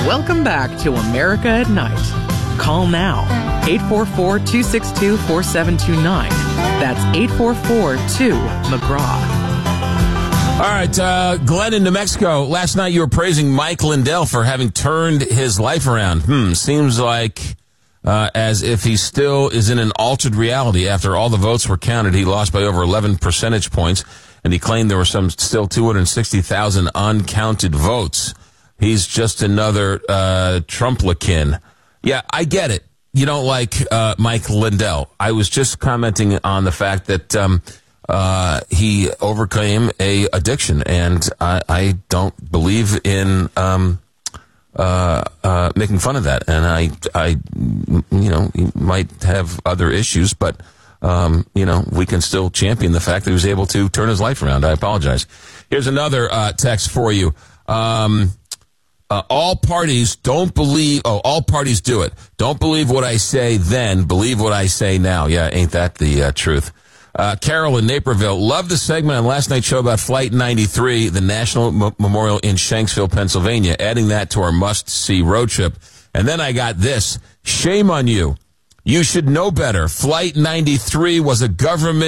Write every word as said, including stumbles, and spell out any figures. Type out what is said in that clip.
Welcome back to America at Night. Call now, eight four four, two six two, four seven two nine. That's eight four four two, McGraw. All right, uh, Glenn in New Mexico. Last night you were praising Mike Lindell for having turned his life around. Hmm, seems like uh, as if he still is in an altered reality. After all the votes were counted, he lost by over eleven percentage points, and he claimed there were some still two hundred sixty thousand uncounted votes. He's just another uh, Trumplican. Yeah, I get it. You don't like uh, Mike Lindell. I was just commenting on the fact that um, uh, he overcame a addiction, and I, I don't believe in um, uh, uh, making fun of that. And I, I, you know, he might have other issues, but um, you know, we can still champion the fact that he was able to turn his life around. I apologize. Here's another uh, text for you. Um, Uh, all parties don't believe, oh, all parties do it. Don't believe what I say then, believe what I say now. Yeah, ain't that the uh, truth? Uh, Carol in Naperville, loved the segment on last night's show about Flight ninety-three, the National M- Memorial in Shanksville, Pennsylvania, adding that to our must-see road trip. And then I got this. Shame on you. You should know better. Flight ninety-three was a government